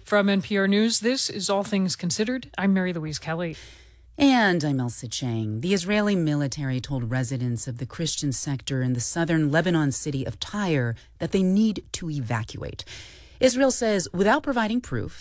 From NPR News, this is All Things Considered. I'm Mary Louise Kelly. And I'm Elsa Chang. The Israeli military told residents of the Christian sector in the southern Lebanon city of Tyre that they need to evacuate. Israel says without providing proof